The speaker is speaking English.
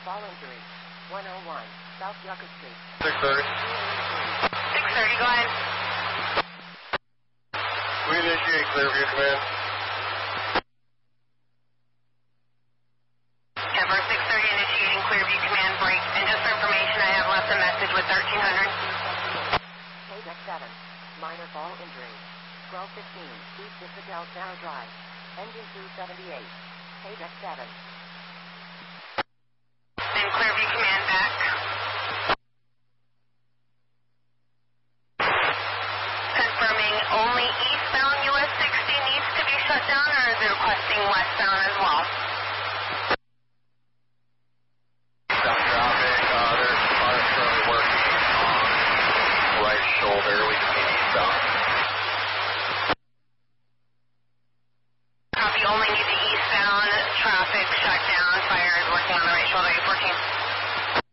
fall injury. 101, South Yucca Street. 630. 630, go ahead. We initiate Clearview Command. Denver 630 initiating Clearview Command break. And just for information, I have left a message with 1300. Deck 7, minor fall injury. 1215, East Isabel Sarah Drive. Engine 278. Deck 7. And Clearview Command back. Confirming only eastbound US 60 needs to be shut down, or is it requesting westbound as well? Eastbound traffic, there's cars currently working on the right shoulder. We can see eastbound. Copy, only need the eastbound traffic shut down. Fire is working on the right shoulder, 814.